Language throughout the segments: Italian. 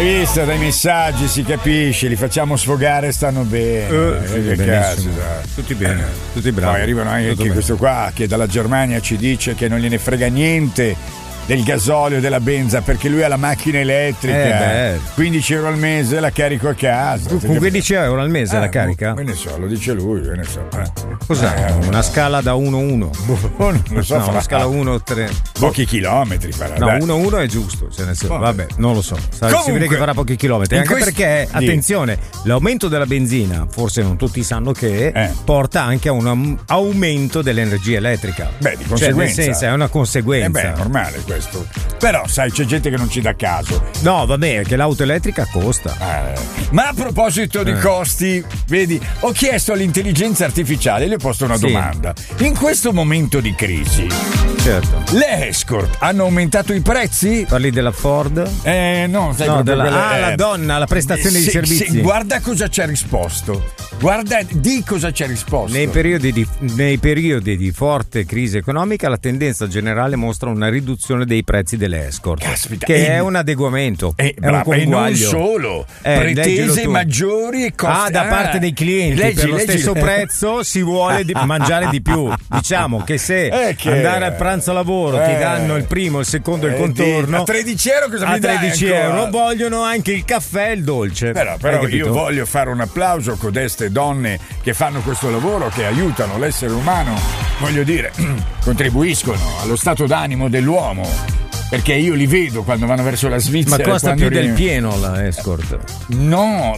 visto dai messaggi, si capisce, li facciamo sfogare, stanno bene. Che cazzo, tutti bene, tutti bravi. Poi arrivano anche questo qua che dalla Germania ci dice che non gliene frega niente del gasolio, della benza, perché lui ha la macchina elettrica. 15 euro al mese la carico a casa. Con 15 euro al mese la carica? Me ne so, lo dice lui, me ne so. Cos'è? Una scala da 1-1? Non lo so, una scala 1-3. Pochi chilometri farà. No, 1-1 è giusto, vabbè, non lo so. Comunque, si vede che farà pochi chilometri. Anche perché, attenzione, l'aumento della benzina, forse non tutti sanno che porta anche a un aumento dell'energia elettrica. Beh, di conseguenza. Cioè, nel senso, è una conseguenza. È normale questo. Però, sai, c'è gente che non ci dà caso. No, vabbè, che l'auto elettrica costa. Ma a proposito di costi, vedi, ho chiesto all'intelligenza artificiale, le ho posto una domanda. In questo momento di crisi, certo, le escort hanno aumentato i prezzi? Parli della Ford? No, sai, la donna, la prestazione di servizi. Guarda cosa ci ha risposto. Guarda di cosa ci ha risposto. Nei periodi di forte crisi economica, la tendenza generale mostra una riduzione dei prezzi delle escort. Caspita, che è un adeguamento, è un conguaglio. E non solo, pretese maggiori e costi da parte dei clienti. Per lo stesso prezzo si vuole mangiare di più. Diciamo che se andare al pranzo a lavoro ti danno il primo, il secondo e il contorno a 13 euro, cosa mi dai? A 13 euro vogliono anche il caffè e il dolce. Però io voglio fare un applauso a codeste donne che fanno questo lavoro, che aiutano l'essere umano, voglio dire, contribuiscono allo stato d'animo dell'uomo, perché io li vedo quando vanno verso la Svizzera. Ma costa più del pieno la escort? No,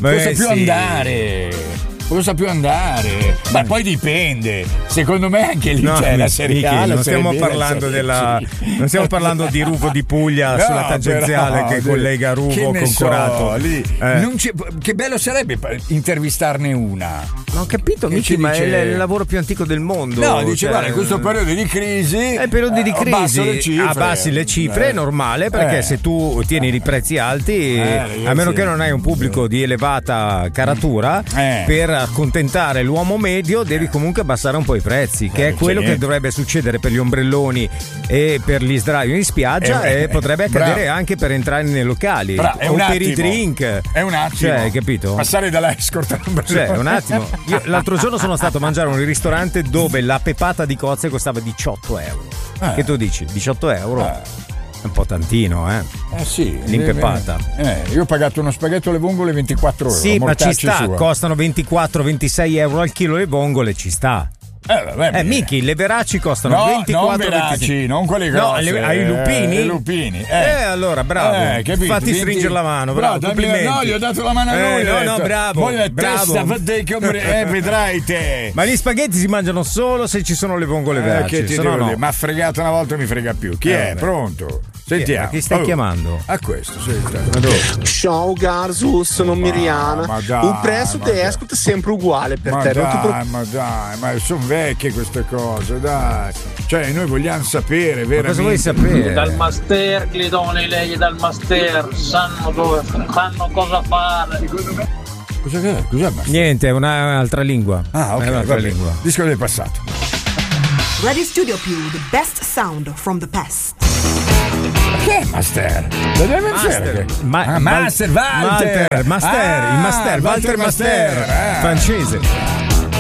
costa più andare. Ma poi dipende. Secondo me anche lì c'è la Serie A. Non stiamo parlando di Ruvo di Puglia sulla tangenziale che collega Ruvo con Corato. Che bello sarebbe intervistarne una. Non ho capito, Michi, ma è il lavoro più antico del mondo. No, dice, guarda, in questo periodo di crisi. È periodo di crisi. Abbassi le cifre, è normale, perché se tu tieni i prezzi alti, a meno che non hai un pubblico di elevata caratura, per accontentare l'uomo medio devi comunque abbassare un po' i prezzi, che è quello che dovrebbe succedere per gli ombrelloni e per gli sdraio in spiaggia, e potrebbe accadere anche per entrare nei locali o per i drink. È un attimo, cioè, capito? Passare dalla escort all'ombrellone. Cioè, un attimo. Io l'altro giorno sono stato a mangiare in un ristorante dove la pepata di cozze costava 18 euro. Che tu dici? 18 euro? È un po' tantino, sì. L'impepata. Io ho pagato uno spaghetto alle vongole 24 euro. Sì, ma ci sta, costano 24-26 euro al chilo le vongole, ci sta. Michi, le veraci costano 24 non veraci, non quelle grosse. No, ai lupini? I lupini. Allora, bravo. Fatti stringere la mano, bravo. No, gli ho dato la mano a lui. No, bravo. Vedrai te. Ma gli spaghetti si mangiano solo se ci sono le vongole veraci. No. Ma fregato una volta, mi frega più. Chi è? Pronto? Sentiamo. Chi stai chiamando? A questo, Ciao Garzus, non Miriana. Il prezzo di escort è sempre uguale per te. Ma sono vecchie queste cose, dai. Cioè, noi vogliamo sapere veramente. Ma cosa vuoi sapere? Dal master, Glidone, lei dal master sanno cosa fare. Cos'è master? Niente, è un'altra lingua. Ok, un'altra lingua. Disco del passato. Radio Studio Più, the best sound from the past. Che è Master? Master, Walter. Walter Master, francese.